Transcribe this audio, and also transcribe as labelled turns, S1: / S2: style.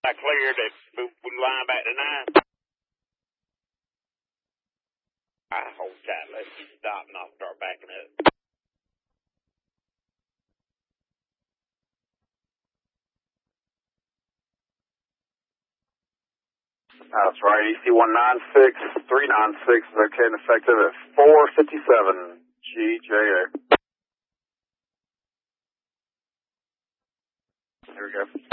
S1: I cleared it. We line back to 9. Hold tight. Let's stop and I'll start backing up.
S2: That's right. EC 196 396 is okay and effective at 4:57 GJA. Here we go.